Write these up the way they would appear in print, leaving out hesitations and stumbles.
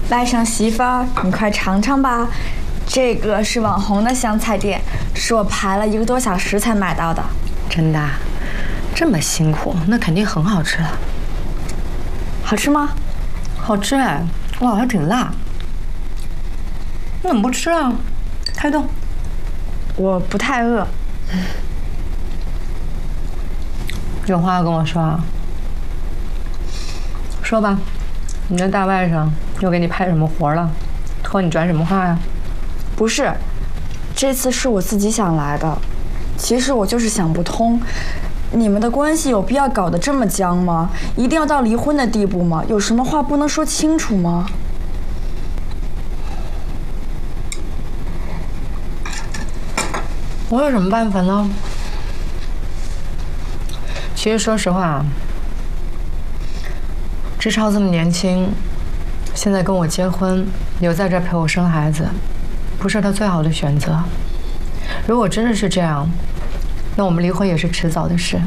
外甥媳妇儿，你快尝尝吧。这个是网红的湘菜店，是我排了1个多小时才买到的。 真的？这么辛苦，那肯定很好吃了。 好吃吗？ 好吃哎，哇，还挺辣。你怎么不吃啊？开动。 我不太饿。 有话要跟我说啊？说吧，你的大外甥又给你派什么活了？托你转什么话呀？ 不是，这次是我自己想来的。其实我就是想不通，你们的关系有必要搞得这么僵吗？一定要到离婚的地步吗？有什么话不能说清楚吗？ 我有什么办法呢？其实说实话，志超这么年轻，现在跟我结婚，留在这儿陪我生孩子，不是他最好的选择。如果真的是这样，那我们离婚也是迟早的事。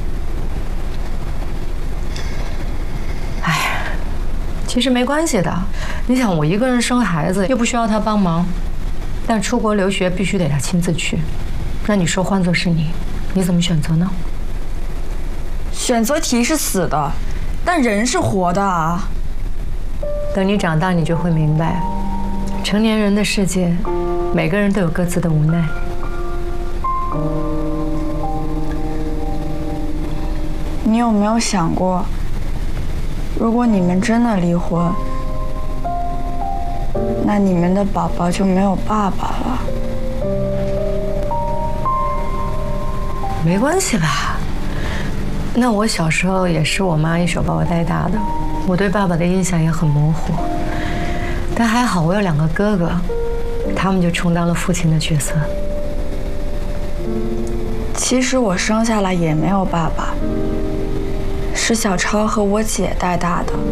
哎，其实没关系的。你想，我一个人生孩子，又不需要他帮忙，但出国留学必须得他亲自去。那你说，换作是你，你怎么选择呢？ 选择题是死的，但人是活的啊。 等你长大，你就会明白，成年人的世界，每个人都有各自的无奈。 你有没有想过，如果你们真的离婚，那你们的宝宝就没有爸爸了？ 没关系吧？那我小时候也是我妈一手把我带大的，我对爸爸的印象也很模糊。但还好我有2个哥哥，他们就充当了父亲的角色。 其实我生下来也没有爸爸，是小超和我姐带大的。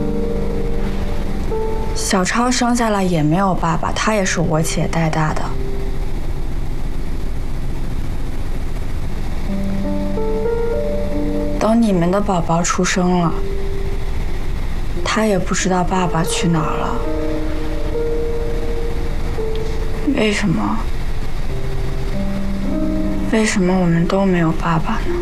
小超生下来也没有爸爸，他也是我姐带大的。等你们的宝宝出生了，他也不知道爸爸去哪儿了。为什么？为什么我们都没有爸爸呢？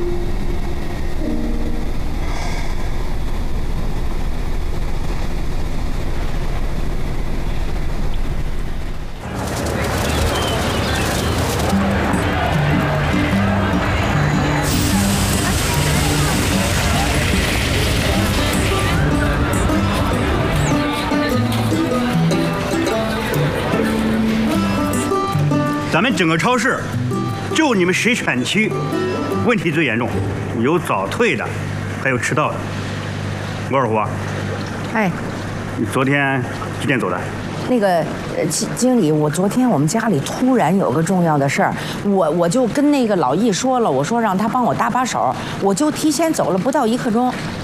咱们整个超市，就你们水产区问题最严重，有早退的，还有迟到的。罗尔虎啊， 哎， 你昨天几点走的？ 那个经理，我昨天我们家里突然有个重要的事儿，我就跟那个老易说了，我说让他帮我搭把手，我就提前走了不到1刻钟。